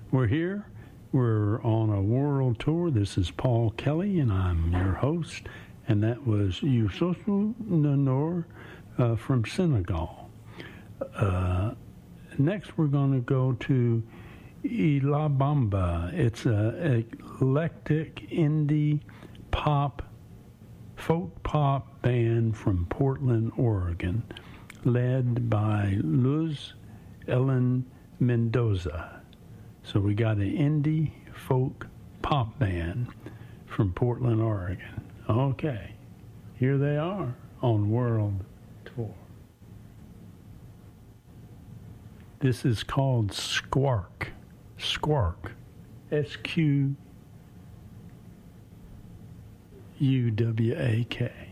We're here. We're on a world tour. This is Paul Kelly, and I'm your host. And that was Youssoufa N'Dour from Senegal. Next, we're going to go to Ila Bamba. It's an eclectic indie pop, folk pop band from Portland, Oregon, led by Luz Ellen Mendoza. So we got an indie folk pop band from Portland, Oregon. Okay, here they are on World Tour. This is called Squark. Squark. SQUWAK.